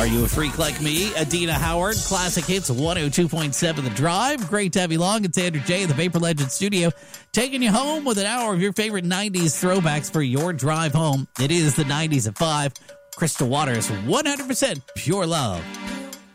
Are you a freak like me? Adina Howard, Classic Hits 102.7 The Drive. Great to have you along. It's Andrew J. in the Vapor Legend studio, taking you home with an hour of your favorite 90s throwbacks for your drive home. It is the 90s at 5. Crystal Waters, 100% pure love.